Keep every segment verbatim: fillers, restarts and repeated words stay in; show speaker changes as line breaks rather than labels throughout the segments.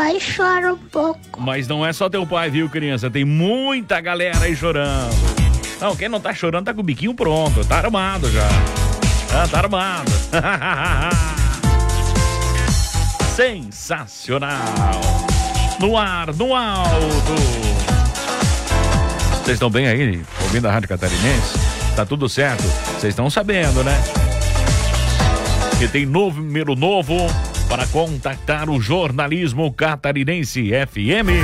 pai chora um pouco.
Mas não é só teu pai, viu, criança? Tem muita galera aí chorando. Não, quem não tá chorando tá com o biquinho pronto. Tá armado já. Ah, tá armado. Sensacional. No ar, no alto. Vocês estão bem aí, ouvindo a Rádio Catarinense? Tá tudo certo? Vocês estão sabendo, né? Que tem novo número novo para contactar o jornalismo catarinense F M.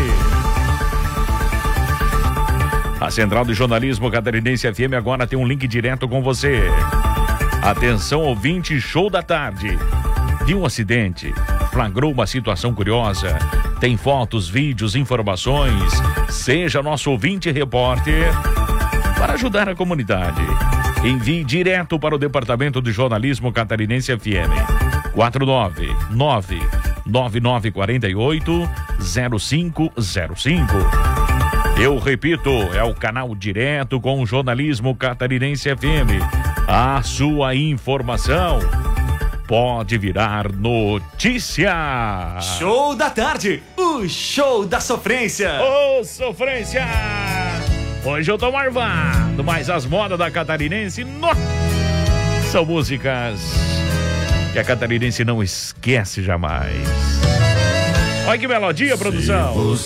A Central de Jornalismo Catarinense F M agora tem um link direto com você. Atenção, ouvinte, show da tarde. Viu um acidente? Flagrou uma situação curiosa? Tem fotos, vídeos, informações? Seja nosso ouvinte repórter para ajudar a comunidade. Envie direto para o Departamento de Jornalismo Catarinense F M. quatro nove nove nove nove quatro oito zero cinco zero cinco. Eu repito, é o canal direto com o Jornalismo Catarinense F M. A sua informação pode virar notícia.
Show da tarde, o show da sofrência.
Ô, sofrência! Hoje eu tô marvado, mas as modas da Catarinense, nossa, são músicas que a Catarinense não esquece jamais. Olha que melodia, produção.